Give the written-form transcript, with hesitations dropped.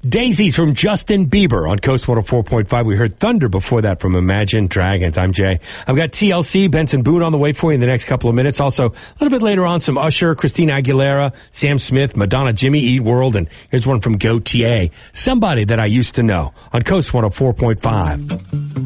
Daisies from Justin Bieber on Coast 104.5. We heard Thunder before that from Imagine Dragons. I'm Jay. I've got TLC, Benson Boone on the way for you in the next couple of minutes. Also, a little bit later on, some Usher, Christina Aguilera, Sam Smith, Madonna, Jimmy Eat World, and here's one from Go TA, Somebody That I Used to Know on Coast 104.5.